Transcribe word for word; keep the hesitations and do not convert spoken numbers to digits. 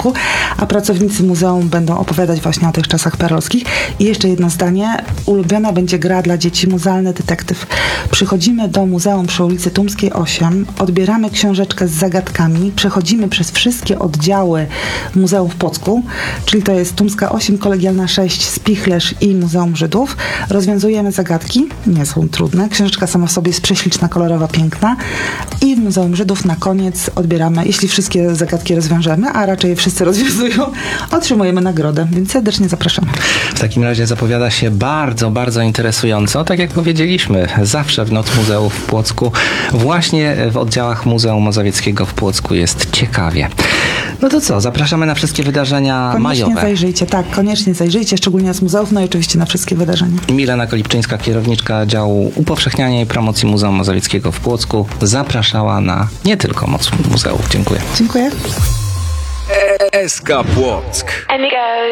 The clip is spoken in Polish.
Płocku, a pracownicy muzeum będą opowiadać właśnie o tych czasach perelowskich. I jeszcze jedno zdanie. Ulubiona będzie gra dla dzieci Muzealny Detektyw. Przychodzimy do muzeum przy ulicy Tumskiej osiem, odbieramy książeczkę z zagadkami, przechodzimy przez wszystkie oddziały Muzeum w Płocku, czyli to jest Tumska osiem, Kolegialna sześć, Spichlerz i Muzeum Żydów. Rozwiązujemy zagadki, nie są trudne. Książeczka sama w sobie jest prześliczna, kolorowa, piękna. I w Muzeum Żydów na koniec odbieramy, jeśli wszystkie zagadki rozwiążemy, a raczej je wszyscy rozwiązują, otrzymujemy nagrodę, więc serdecznie zapraszamy. W takim razie zapowiada się bardzo, bardzo interesująco. Tak jak powiedzieliśmy, zawsze w Noc Muzeów w Płocku, właśnie w oddziałach Muzeum Mazowieckiego w Płocku jest ciekawie. No to co, zapraszamy na wszystkie wydarzenia Koniecznie majowe. zajrzyjcie, tak, koniecznie zajrzyjcie, szczególnie z muzeów, no i oczywiście na wszystkie wydarzenia. Milena Kolipczyńska, kierowniczka działu upowszechniania i promocji Muzeum Mazowieckiego w Płocku, zapraszała na nie tylko Noc Muzeów. Dziękuję. Dziękuję. S K Płock. And it goes.